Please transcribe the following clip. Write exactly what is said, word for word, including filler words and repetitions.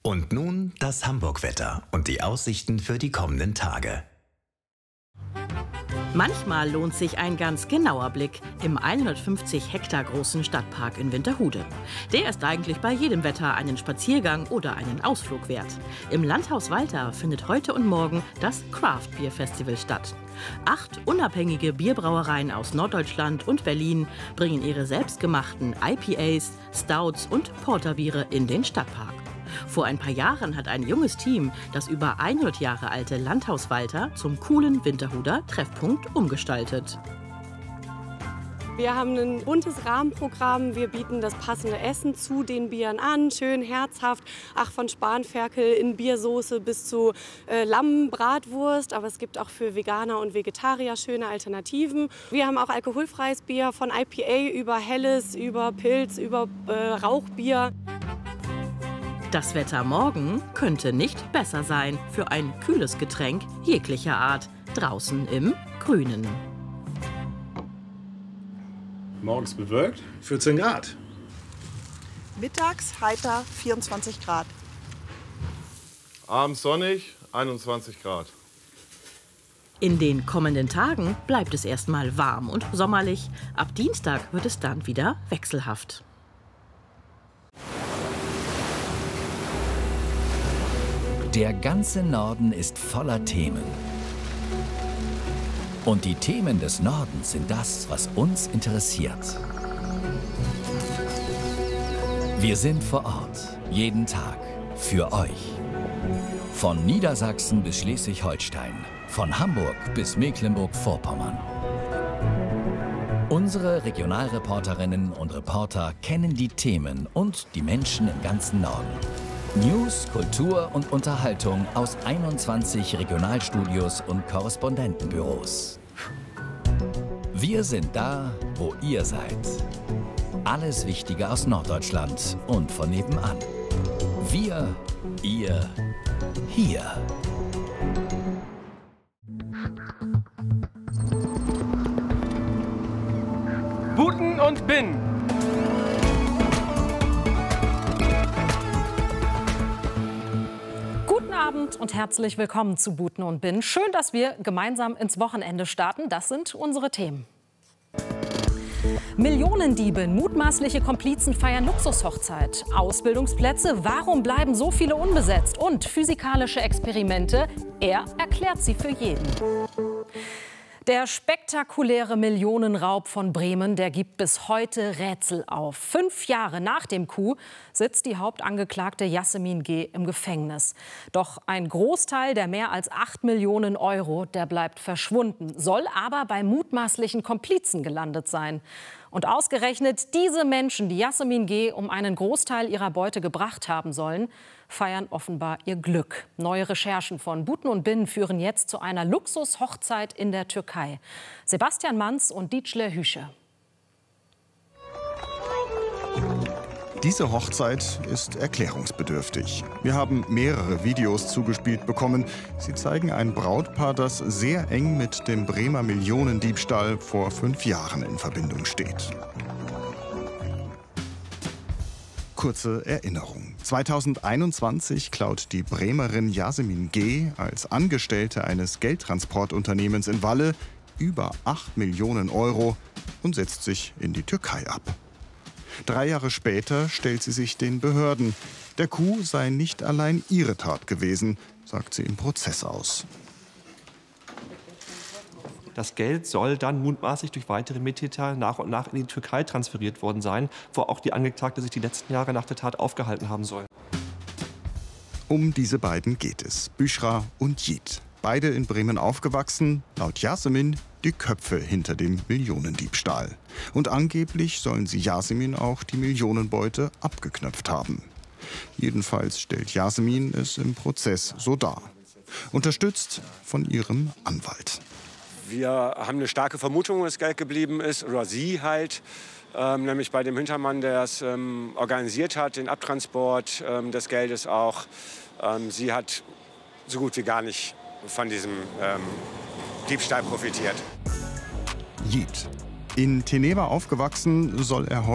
Und nun das Hamburg-Wetter und die Aussichten für die kommenden Tage. Manchmal lohnt sich ein ganz genauer Blick im hundertfünfzig Hektar großen Stadtpark in Winterhude. Der ist eigentlich bei jedem Wetter einen Spaziergang oder einen Ausflug wert. Im Landhaus Walter findet heute und morgen das Craft Beer Festival statt. Acht unabhängige Bierbrauereien aus Norddeutschland und Berlin bringen ihre selbstgemachten I P As, Stouts und Porterbiere in den Stadtpark. Vor ein paar Jahren hat ein junges Team das über hundert Jahre alte Landhaus Walter zum coolen Winterhuder Treffpunkt umgestaltet. Wir haben ein buntes Rahmenprogramm. Wir bieten das passende Essen zu den Bieren an. Schön herzhaft. Ach, von Spanferkel in Biersoße bis zu äh, Lammbratwurst. Aber es gibt auch für Veganer und Vegetarier schöne Alternativen. Wir haben auch alkoholfreies Bier von I P A über Helles, über Pilz, über äh, Rauchbier. Das Wetter morgen könnte nicht besser sein für ein kühles Getränk jeglicher Art draußen im Grünen. Morgens bewölkt, vierzehn Grad. Mittags heiter, vierundzwanzig Grad. Abends sonnig, einundzwanzig Grad. In den kommenden Tagen bleibt es erstmal warm und sommerlich. Ab Dienstag wird es dann wieder wechselhaft. Der ganze Norden ist voller Themen. Und die Themen des Nordens sind das, was uns interessiert. Wir sind vor Ort, jeden Tag, für euch. Von Niedersachsen bis Schleswig-Holstein, von Hamburg bis Mecklenburg-Vorpommern. Unsere Regionalreporterinnen und Reporter kennen die Themen und die Menschen im ganzen Norden. News, Kultur und Unterhaltung aus einundzwanzig Regionalstudios und Korrespondentenbüros. Wir sind da, wo ihr seid. Alles Wichtige aus Norddeutschland und von nebenan. Wir, ihr, hier. Buten und Bin. Und herzlich willkommen zu Buten und Bin. Schön, dass wir gemeinsam ins Wochenende starten. Das sind unsere Themen. Millionendiebe, mutmaßliche Komplizen feiern Luxushochzeit. Ausbildungsplätze, warum bleiben so viele unbesetzt? Und physikalische Experimente, er erklärt sie für jeden. Der spektakuläre Millionenraub von Bremen, der gibt bis heute Rätsel auf. Fünf Jahre nach dem Coup sitzt die Hauptangeklagte Yasemin G. im Gefängnis. Doch ein Großteil der mehr als acht Millionen Euro, der bleibt verschwunden, soll aber bei mutmaßlichen Komplizen gelandet sein. Und ausgerechnet diese Menschen, die Yasemin G. um einen Großteil ihrer Beute gebracht haben sollen, feiern offenbar ihr Glück. Neue Recherchen von Buten und Bin führen jetzt zu einer Luxushochzeit in der Türkei. Sebastian Manz und Dietschle Hüsche. Diese Hochzeit ist erklärungsbedürftig. Wir haben mehrere Videos zugespielt bekommen. Sie zeigen ein Brautpaar, das sehr eng mit dem Bremer Millionendiebstahl vor fünf Jahren in Verbindung steht. Kurze Erinnerung. zweitausendeinundzwanzig klaut die Bremerin Yasemin G. als Angestellte eines Geldtransportunternehmens in Walle über acht Millionen Euro und setzt sich in die Türkei ab. Drei Jahre später stellt sie sich den Behörden. Der Coup sei nicht allein ihre Tat gewesen, sagt sie im Prozess aus. Das Geld soll dann mutmaßlich durch weitere Mittäter nach und nach in die Türkei transferiert worden sein, wo auch die Angeklagte sich die letzten Jahre nach der Tat aufgehalten haben soll. Um diese beiden geht es, Büchra und Yiğit. Beide in Bremen aufgewachsen, laut Yasemin die Köpfe hinter dem Millionendiebstahl. Und angeblich sollen sie Yasemin auch die Millionenbeute abgeknöpft haben. Jedenfalls stellt Yasemin es im Prozess so dar. Unterstützt von ihrem Anwalt. Wir haben eine starke Vermutung, wo das Geld geblieben ist, oder sie halt, ähm, nämlich bei dem Hintermann, der es ähm, organisiert hat, den Abtransport ähm, des Geldes auch. Ähm, sie hat so gut wie gar nicht von diesem ähm, Diebstahl profitiert. Yiğit. In Teneba aufgewachsen, soll er